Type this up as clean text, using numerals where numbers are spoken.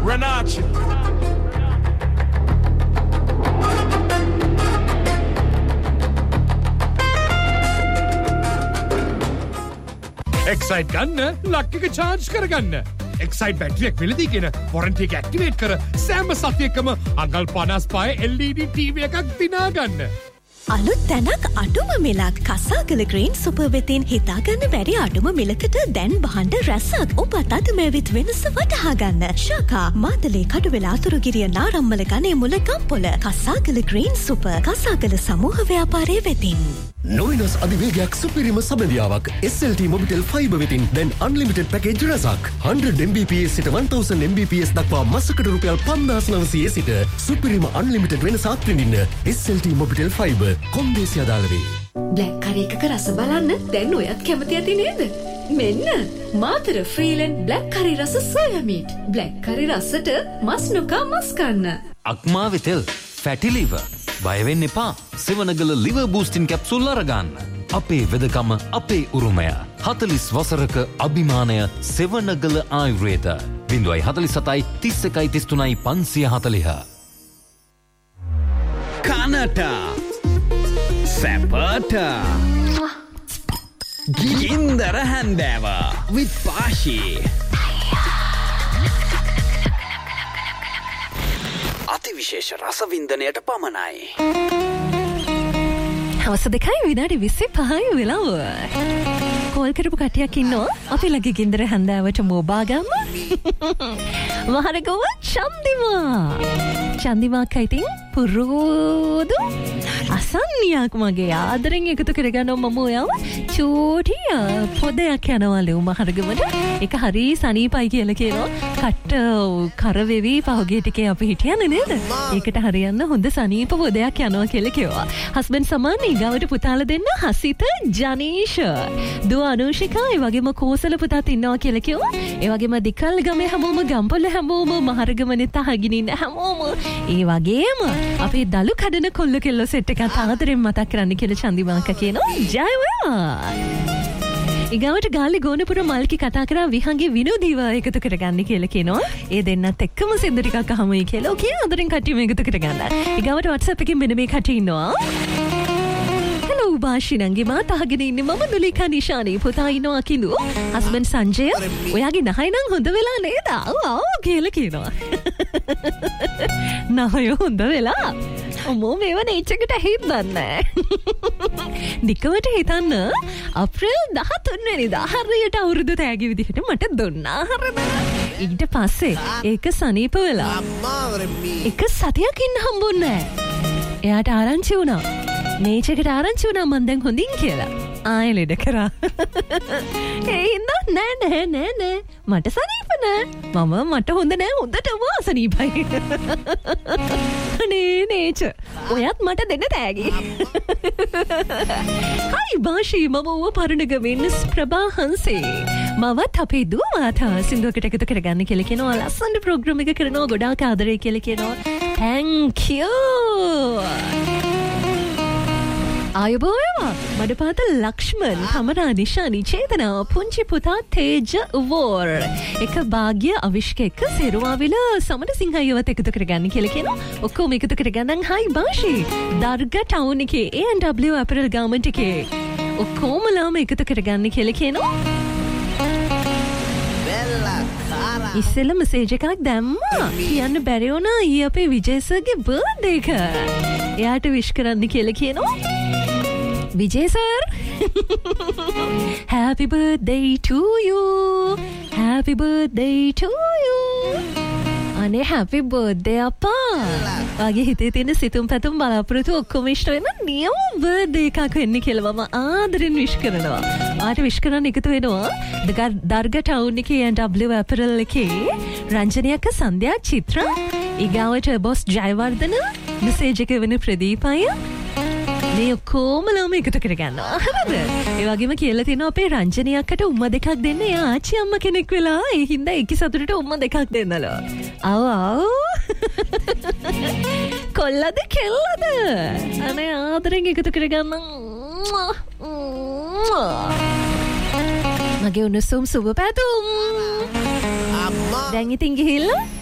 Renache. Excite ගන්න ලක් එක charge කරගන්න. Excite battery එක වෙලදීගෙන warranty එක activate කර සෑම සතියකම අඟල් 55 LED TV එකක් දිනා ගන්න. අලුත් තැනක් අඩුම මිලක් කසාගල ග්‍රීන් සුපර් වෙතින් හිතාගන්න බැරි අඩුම මිලකට දැන් බහන්ඩ රැසක් ඔබත් අද මෙවිත් වෙනස වටහා ගන්න. ශාකා මාතලේ කඩුවෙල අතුරුගිරිය නාරම්මල ගනේ මුල ගම්පොල කසාගල ග්‍රීන් සුපර් කසාගල සමූහ ව්‍යාපාරයේ වෙතින්. නොවිනස් අධිවේගයක් සුපිරිම සබඳියාවක් SLT මොබිටෙල් ෆයිබර් වෙතින් දැන් අන්ලිමිටඩ් පැකේජ් රසක් 100 Mbps සිට 1000 Mbps දක්වා මාසකට රුපියල් 5900 සිට සුපිරිම අන්ලිමිටඩ් වෙනසක් විඳින්න SLT මොබිටෙල් ෆයිබර් කොන්දේසි අදාළ වේ. බ්ලැක් කරි එකක රස බලන්න දැන් ඔයත් කැමති ඇති නේද? මෙන්න මාතර ෆ්‍රීලන්ඩ් බ්ලැක් කරි රස සෝයා මීට්. බ්ලැක් කරි රසට මස් නොකා මස් කන්න. අක්මා වෙතෙල් ෆැටි ලිවර් බය වෙන්න එපා. සෙවනගල ලිවර් බූස්ටින් කැප්සූල් අරගන්න. අපේ වෙදකම අපේ උරුමය. 40 වසරක අභිමානය සෙවනගල ආයුර්වේද. 047 31 33 540. කනට සැපට ගින්දර හැන්දෑව with පාෂී. අතිවිශේෂ රසවින්දනයට පමණයි. හවස 2 විනාඩි 25 වෙලාව. කෝල් කරපු කට්ටියක් ඉන්නවා. අපි ළඟ ගින්දර හැන්දෑවට මොබා ගම. මහරගම චන්දිමා කයිතින් පුරුදු අසන්නියක් මගේ ආදරෙන් එකතු කරගන්න මම ඔයාව චූටිය පොදයක් යනවලු මහරගමට. ඒක හරි සනීපයි කියලා කියනවා. කට්ට කරවෙවි පහුගිය ටිකේ අපි හිටියනේ නේද? ඒකට හරියන්න හොඳ සනීප පොදයක් යනවා කියලා කිව්වා. හස්බන්ඩ් සමාන ඊගාවට පුතාලා දෙන්න හසිත ජනීෂ දුව අනුෂිකා ඒ වගේම කෝසල පුතාත් ඉන්නවා කියලා කිව්වා. ඒ වගේම දිකල් ගමේ හැමෝම ගම්පොළ හැමෝම මහරගමනේ තහගෙන ඉන්න හැමෝම ඒ වගේම අපේ දලු කඩන කොල්ල කෙල්ල සෙට් එකත් ආදරෙන් මතක් කරන්න කියලා චන්දිමාක කියනවා. ජය වේවා. ඊගාවට ගාලේ ගෝනපුර මල්කි කතා කරා විහංගේ විනෝදීව එකතු කරගන්න කියලා කියනවා. ඒ දෙන්නත් එක්කම සින්දු ටිකක් අහමුයි කියලා. ඕකේ ආදරෙන් කට්ටියම එකතු කරගන්න. ඊගාවට WhatsApp එකෙන් මෙන්න මේ කට්ටිය ඉන්නවා. භාෂිනන්ගේ මාත් අහගෙන ඉන්නේ මම දුලිකා නිෂානී පුතා ඉන්නවා කිඳු හස්බන්ඩ් සංජය ඔයාගේ නහය නම් හොඳ වෙලා නේද? ආ කියලා කියනවා. නහය හොඳ වෙලා අම්මෝ මේව නේචකට හිතන්නේ. නිකමට හිතන්න අප්‍රේල් 13 වෙනිදා හරියට අවුරුදු තෑගි විදිහට මට දුන්නා හරිද? ඊට පස්සේ ඒක සනීප වෙලා එක සතියක් ඉන්න හම්බුන්නේ නැහැ. එයාට ආරංචි වුණා. නේචකට ආරංචි වුණා මං දැන් හොඳින් කියලා. ආයෙ ලෙඩ කරා. ඒ හින්දා නෑ මට සනීප නෑ. මට හොඳ නෑ හොඳටම අසනීපයි. අනේ නේච ඔයත් මට දෙන්න තෑගි. හයි භාෂී මම ඌව පරණගමින් ප්‍රභා හංසේ. මවත් අපේ දුව මාතා සින්දුවකට එකතු කරගන්න කියලා කියනවා. ලස්සන ප්‍රෝග්‍රෑම් එක කරනවා ගොඩාක් ආදරේ කියලා කියනවා. thank you. ආයුබෝවේවා මඩපාත ලක්ෂ්මන් තමරා නිශානි චේතනා පුංචි පුතා තේජ වෝර් එක භාග්‍ය අවිෂ්ක එක්ක සෙරුවාවිල සමන සිංහයවත් එකතු කරගන්න කියලා කියනවා. ඔක්කොම එකතු කරගන්න. හයි භාෂී දර්ග ටවුන් එකේ A&W අපරල් ගාමන්ට් එකේ ඔක්කොමලාම එකතු කරගන්න කියලා කියනවා. ඉස්සෙල්ල මෙසේජ් එකක් දැම්මා. කියන්න බැරි වුණා ඊ අපේ විජේසර්ගේ බර්ත්ඩේ එක. එයාට විශ් කරන්න කියලා කියනවා. Vijay sir, happy birthday to you. Happy birthday to you. අනේ happy birthday අප්පා. වාගේ හිතේ තියෙන සිතුම් පැතුම් බලාපොරොත්තු ඔක්කොම ඉෂ්ට වෙන නියම බර්ත්ඩේ එකක් වෙන්න කියලා මම ආදරෙන් විශ් කරනවා. ආට විශ් කරන්න එකතු වෙනවා. දර්ග ටවුන් එකේ A&W අපරල් එකේ රංජනයක සන්ධ්‍යා චිත්‍රා ඊගාවට බොස් ජයවර්ධන මෙසේජ් එක වෙන ප්‍රදීපය මේ ඔක්කොමලම එකතු කරගන්නවා. හරිද? ඒ වගේම කියලා තියෙනවා අපේ රංජනියක්කට උම්ම දෙකක් දෙන්න. එයා ආච්චි අම්මා කෙනෙක් වෙලා ඒ හින්දා එක සතුටට උම්ම දෙකක් දෙන්නලු. ආව් කොල්ලද කෙල්ලද? අනේ ආදරෙන් එකතු කරගන්න. මගේ උණුසුම් සුබ පැතුම්. දැන් ඉතින් ගිහිල්ලා